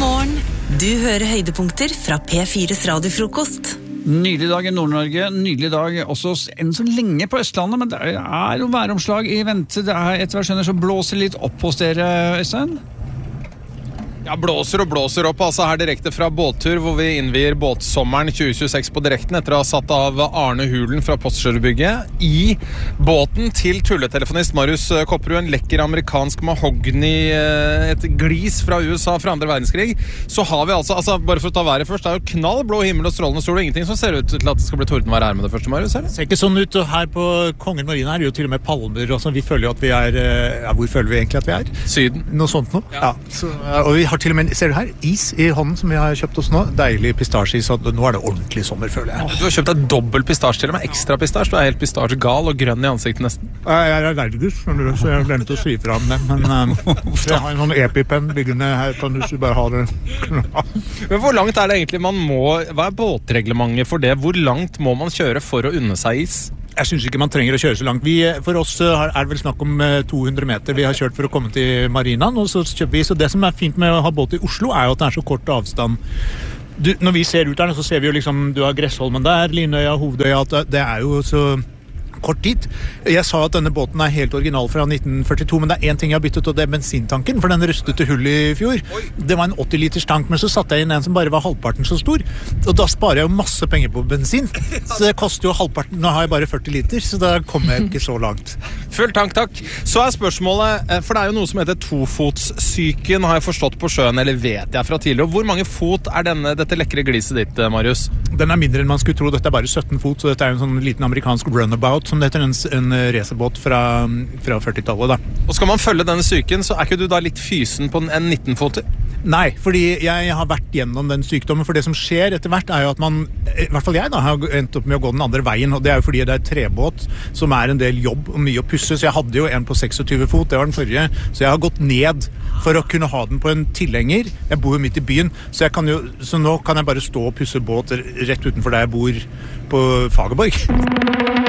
morgen. Du hører høydepunkter fra P4's radiofrokost. Nydelig dag i Nord-Norge, nydelig dag også enn så lenge på Østlandet, men det er jo væromslag i vente. Det etter hva jeg skjønner så blåser litt opp hos dere, Øystein? Ja, blåser og blåser opp, altså her direkte fra båttur, hvor vi innvier båtsommeren 2026 på direkten, etter å ha satt av Arne Hulen fra Postgirobygget i båten til tulletelefonist Marius Kopperud, en lekker amerikansk mahogni, et glis fra USA fra andre verdenskrig. Så har vi altså bare for å ta været først, det er jo knall, blå himmel og strålende sol, og ingenting som ser ut til at det skal bli tordenvær her med det første, Marius, eller? Det ser ikke sånn ut, og her på Kongen Marina er det jo til og med palmer, og sånn. Vi føler jo at vi er, hvor føler vi egentlig at vi er? Syden. Noe sånt nå. Ja. Så, og vi har til og med, ser du her, is i hånden som vi har kjøpt oss nå. Deilig pistasjeis, og nå er det ordentlig sommer, føler jeg. Du har kjøpt deg dobbelt pistasje til og med, ekstra pistasje. Du er helt pistasjegal og grønn i ansiktet nesten. Jeg er allergisk, så jeg har glemt å si fra om det, men jeg har en sånn EpiPen liggende her, kan du bare ha det. Men hvor langt er det egentlig man må, hva er båtreglementet for det? Hvor langt må man kjøre for å unne seg is? Jeg synes ikke man trenger å kjøre så langt. For oss er det vel snakk om 200 meter vi har kjørt for å komme til marinaen, og så kjøper vi. Så det som er fint med å ha båt i Oslo er jo at det er så kort avstand. Når vi ser ut der, så ser vi jo liksom, du har Gressholmen der, Linøya, Hovedøya, at det er jo så kort tid. Jeg sa at denne båten er helt original fra 1942, men det er en ting jeg har byttet, og det er bensintanken, for den rustet til hull i fjor. Det var en 80 liters tank, men så satte jeg inn en som bare var halvparten så stor, og da sparer jeg jo masse penger på bensin. Så det koster jo halvparten, nå har jeg bare 40 liter, så da kommer jeg ikke så langt. Full tank, takk. Så er spørsmålet, for det er jo noe som heter tofotssyken, har jeg forstått på sjøen, eller vet jeg fra tidligere. Hvor mange fot er dette lekre gliset ditt, Marius? Den er mindre enn man skulle tro. Dette er bare 17 fot, så dette er en sånn liten amerikansk runabout, som det heter, en racerbåt fra 40-tallet da. Og skal man følge denne syken, så er ikke du da litt fysen på en 19-foter? Nei, fordi jeg har vært gjennom den sykdommen, for det som skjer etter hvert er jo at man, i hvert fall jeg da, har endt opp med å gå den andre veien, og det er jo fordi det er trebåt som er en del jobb og mye å pusse, så jeg hadde jo en på 26 fot, det var den forrige, så jeg har gått ned for å kunne ha den på en tilhenger. Jeg bor jo midt i byen, så nå kan jeg bare stå og pusse båt rett utenfor der jeg bor på Fagerborg.